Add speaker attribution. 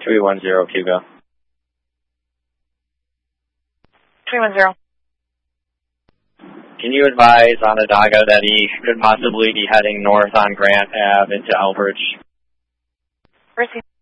Speaker 1: 310 Hugo.
Speaker 2: 310.
Speaker 1: Can you advise Onondaga that he could possibly be heading north on Grant Ave into Elbridge?
Speaker 2: Receive.